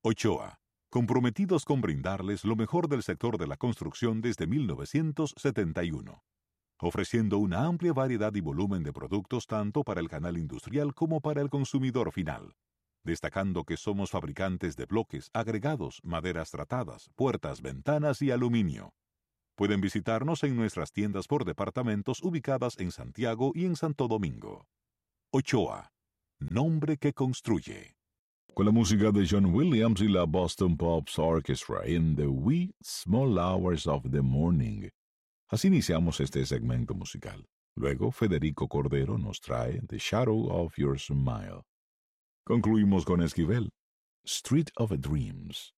Ochoa, comprometidos con brindarles lo mejor del sector de la construcción desde 1971, ofreciendo una amplia variedad y volumen de productos tanto para el canal industrial como para el consumidor final, destacando que somos fabricantes de bloques, agregados, maderas tratadas, puertas, ventanas y aluminio. Pueden visitarnos en nuestras tiendas por departamentos ubicadas en Santiago y en Santo Domingo. Ochoa, nombre que construye. Con la música de John Williams y la Boston Pops Orchestra en The Wee Small Hours of the Morning. Así iniciamos este segmento musical. Luego, Federico Cordero nos trae The Shadow of Your Smile. Concluimos con Esquivel, Street of Dreams.